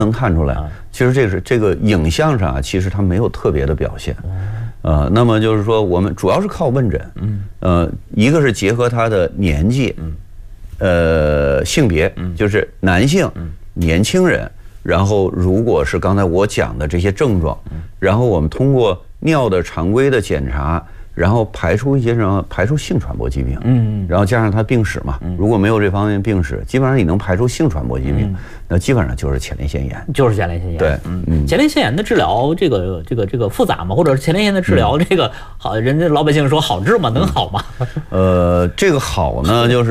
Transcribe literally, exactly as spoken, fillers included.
能看出来，其实这是这个影像上啊，其实它没有特别的表现。呃，那么就是说，我们主要是靠问诊，嗯，呃，一个是结合他的年纪，嗯，呃，性别，嗯，就是男性，嗯，年轻人，然后如果是刚才我讲的这些症状，然后我们通过尿的常规的检查，然后排除一些什么，排除性传播疾病，嗯，然后加上他病史嘛，如果没有这方面病史，基本上你能排除性传播疾病，那基本上就是前列腺炎， 就是前列腺炎。 对， 嗯，前列腺炎的治疗，这个这个这个复杂吗？或者是前列腺的治疗，这个好，人家老百姓说好治吗？能好吗？ 呃，这个好呢，就是。